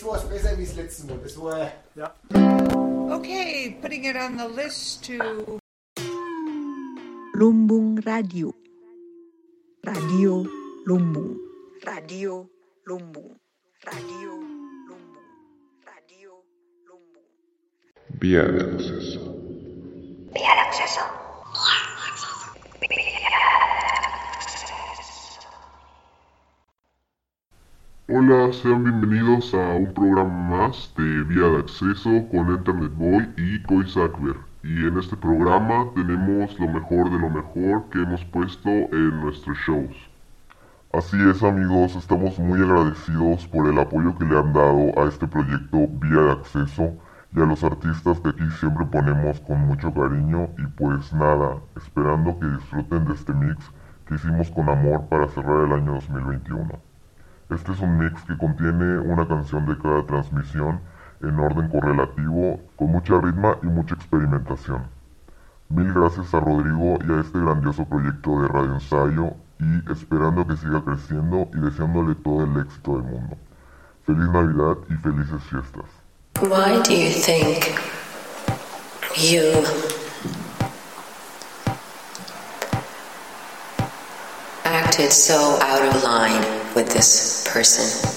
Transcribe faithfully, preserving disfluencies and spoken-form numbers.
nächste Woche ist besser wie das letzte Mal. Das war... Ja. Okay, putting it on the list to... Lumbung Radio. Radio Lumbung. Radio Lumbung. Radio Lumbung. Radio Lumbung. Vía de acceso. Vía de acceso. Hola, sean bienvenidos a un programa más de Vía de Acceso con Internet Boy y Koi Sackber. Y en este programa tenemos lo mejor de lo mejor que hemos puesto en nuestros shows. Así es, amigos, estamos muy agradecidos por el apoyo que le han dado a este proyecto Vía de Acceso y a los artistas que aquí siempre ponemos con mucho cariño. Y pues nada, esperando que disfruten de este mix que hicimos con amor para cerrar el año dos mil veintiuno. Este es un mix que contiene una canción de cada transmisión en orden correlativo, con mucha ritma y mucha experimentación. Mil gracias a Rodrigo y a este grandioso proyecto de Radio Ensayo, y esperando que siga creciendo y deseándole todo el éxito del mundo. Feliz Navidad y felices fiestas. Why do you think you acted so out of line with this person?